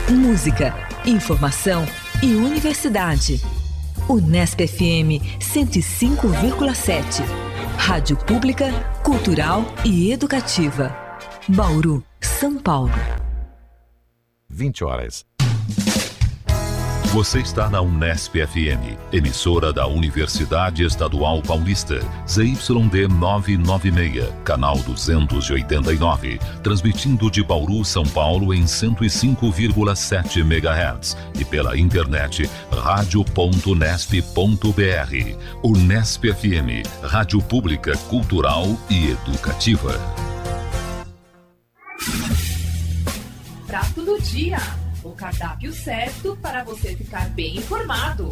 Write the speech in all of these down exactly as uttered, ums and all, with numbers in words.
música, informação e universidade. Unesp F M cento e cinco vírgula sete. Rádio Pública, Cultural e Educativa. Bauru, São Paulo. vinte horas. Você está na Unesp F M, emissora da Universidade Estadual Paulista, Z Y D novecentos e noventa e seis, canal duzentos e oitenta e nove, transmitindo de Bauru, São Paulo em cento e cinco vírgula sete megahertz e pela internet rádio ponto unesp ponto br. Unesp F M, rádio pública, cultural e educativa. Prato do dia. O cardápio certo para você ficar bem informado.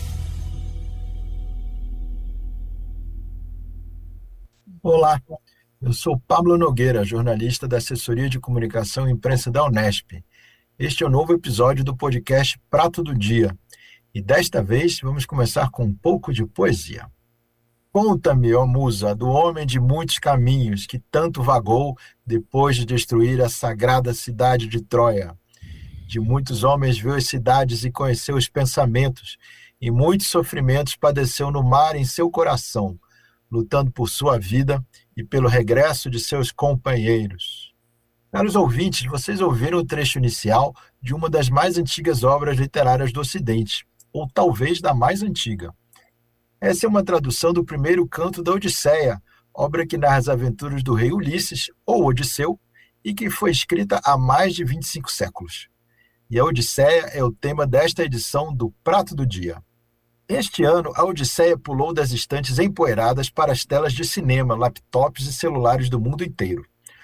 Olá, eu sou Pablo Nogueira, jornalista da Assessoria de Comunicação e Imprensa da Unesp. Este é o novo episódio do podcast Prato do Dia. E desta vez vamos começar com um pouco de poesia. Conta-me, ó musa, do homem de muitos caminhos que tanto vagou depois de destruir a sagrada cidade de Troia. De muitos homens viu as cidades e conheceu os pensamentos, e muitos sofrimentos padeceu no mar em seu coração, lutando por sua vida e pelo regresso de seus companheiros. Caros ouvintes, vocês ouviram o trecho inicial de uma das mais antigas obras literárias do Ocidente, ou talvez da mais antiga. Essa é uma tradução do primeiro canto da Odisseia, obra que narra as aventuras do rei Ulisses, ou Odisseu, e que foi escrita há mais de vinte e cinco séculos. E a Odisseia é o tema desta edição do Prato do Dia. Este ano, a Odisseia pulou das estantes empoeiradas para as telas de cinema, laptops e celulares do mundo inteiro.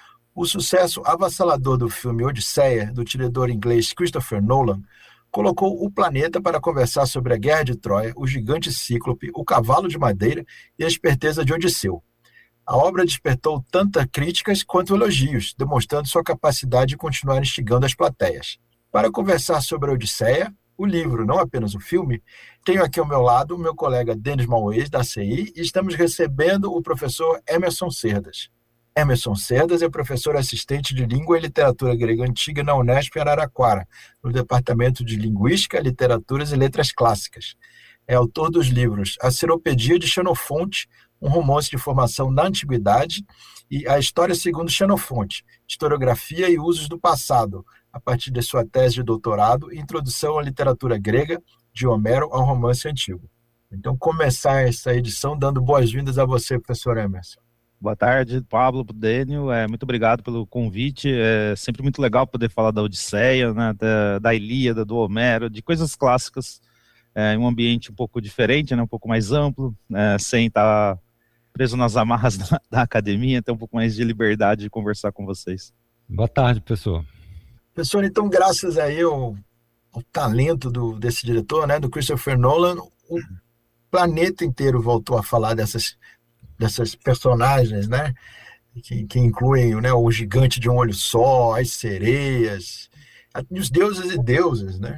O sucesso avassalador do filme Odisseia, do diretor inglês Christopher Nolan, colocou o planeta para conversar sobre a Guerra de Troia, o gigante cíclope, o cavalo de madeira e a esperteza de Odisseu. A obra despertou tanto críticas quanto elogios, demonstrando sua capacidade de continuar instigando as plateias. Para conversar sobre a Odisseia, o livro, não apenas o filme, tenho aqui ao meu lado o meu colega Denis Mauês, da C I, e estamos recebendo o professor Emerson Cerdas. Emerson Cerdas é professor assistente de Língua e Literatura Grega Antiga na Unesp em Araraquara, no Departamento de Linguística, Literaturas e Letras Clássicas. É autor dos livros A Seropedia de Xenofonte, um romance de formação na Antiguidade, e A História segundo Xenofonte, Historiografia e Usos do Passado, a partir de sua tese de doutorado, Introdução à Literatura Grega, de Homero ao Romance Antigo. Então, começar essa edição dando boas-vindas a você, professor Emerson. Boa tarde, Pablo, Dênio, é, muito obrigado pelo convite, é sempre muito legal poder falar da Odisseia, né, da, da Ilíada, do Homero, de coisas clássicas, é, em um ambiente um pouco diferente, né, um pouco mais amplo, é, sem estar preso nas amarras da, da academia, ter um pouco mais de liberdade de conversar com vocês. Boa tarde, professor. Professor, então, graças aí ao, ao talento do, desse diretor, né, do Christopher Nolan, o planeta inteiro voltou a falar dessas, dessas personagens, né, que, que incluem, né, o gigante de um olho só, as sereias, os deuses e deusas, né?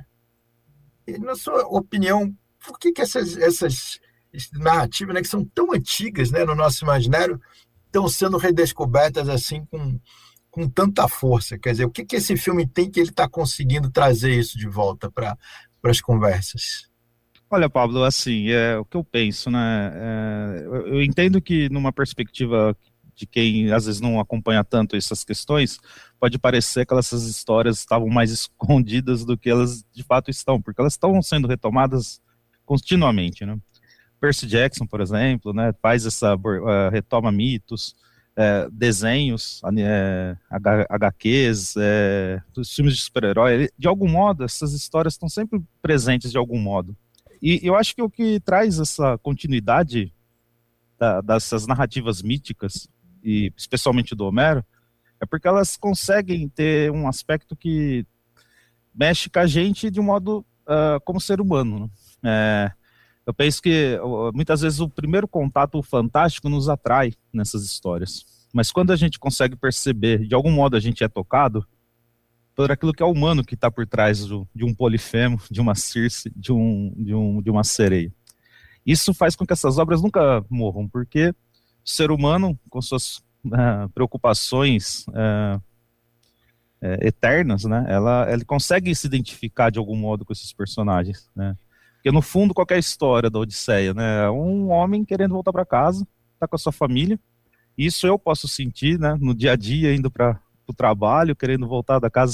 E, na sua opinião, por que, que essas, essas narrativas, né, que são tão antigas, né, no nosso imaginário, estão sendo redescobertas assim com... com tanta força? Quer dizer, o que, que esse filme tem que ele está conseguindo trazer isso de volta para as conversas? Olha, Pablo, assim, é o que eu penso, né? É, eu, eu entendo que numa perspectiva de quem às vezes não acompanha tanto essas questões, pode parecer que essas histórias estavam mais escondidas do que elas de fato estão, porque elas estão sendo retomadas continuamente, né? Percy Jackson, por exemplo, né, faz essa uh, retoma mitos, É, desenhos, é, H Qs, é, dos filmes de super-herói, de algum modo, essas histórias estão sempre presentes de algum modo. E eu acho que o que traz essa continuidade da, dessas narrativas míticas, e especialmente do Homero, é porque elas conseguem ter um aspecto que mexe com a gente de um modo uh, como ser humano, né? É, eu penso que muitas vezes o primeiro contato fantástico nos atrai nessas histórias. Mas quando a gente consegue perceber, de algum modo a gente é tocado por aquilo que é humano que está por trás do, de um Polifemo, de uma Circe, de, um, de, um, de uma sereia. Isso faz com que essas obras nunca morram, porque o ser humano, com suas uh, preocupações uh, é, eternas, né? Ela, ele consegue se identificar de algum modo com esses personagens, né? Porque no fundo qualquer história da Odisseia, né? É um homem querendo voltar para casa, tá com a sua família. Isso eu posso sentir, né? No dia a dia, indo para o trabalho, querendo voltar da casa,